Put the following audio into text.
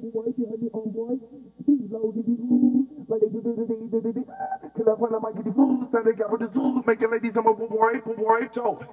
boy, if you had your own boy, speed low, did you? Like they do. Kill up on the mic, did you? Stand together with the zoo, making ladies, I'm a boy, Joe.